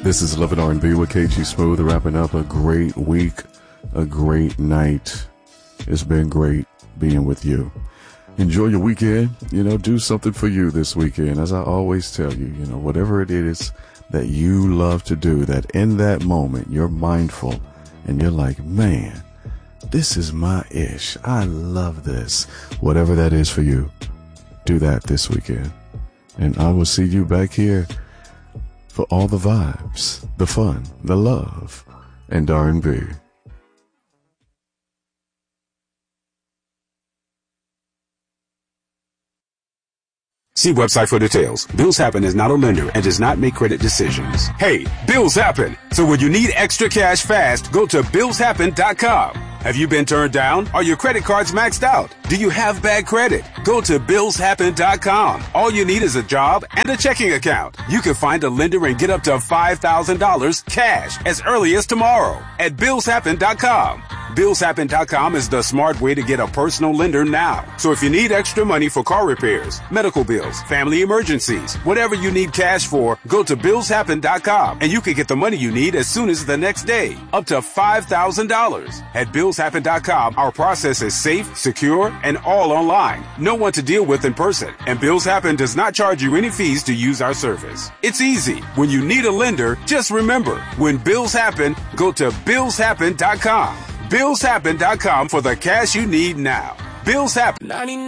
This is Love and R&B with KG Smooth, wrapping up a great week, a great night. It's been great being with you. Enjoy your weekend. Do something for you this weekend. As I always tell you, whatever it is that you love to do, that in that moment you're mindful and you're like, man, this is my ish. I love this. Whatever that is for you, do that this weekend. And I will see you back here for all the vibes, the fun, the love, and R&B. See website for details. Bills Happen is not a lender and does not make credit decisions. Hey, bills happen. So when you need extra cash fast, go to billshappen.com. Have you been turned down? Are your credit cards maxed out? Do you have bad credit? Go to billshappen.com. All you need is a job and a checking account. You can find a lender and get up to $5,000 cash as early as tomorrow at billshappen.com. Billshappen.com is the smart way to get a personal lender now. So if you need extra money for car repairs, medical bills, family emergencies, whatever you need cash for, go to billshappen.com and you can get the money you need as soon as the next day, up to $5,000. At billshappen.com, our process is safe, secure, and all online. No one to deal with in person. And Bills Happen does not charge you any fees to use our service. It's easy. When you need a lender, just remember, when bills happen, go to billshappen.com. billshappen.com for the cash you need now. Bills Happen.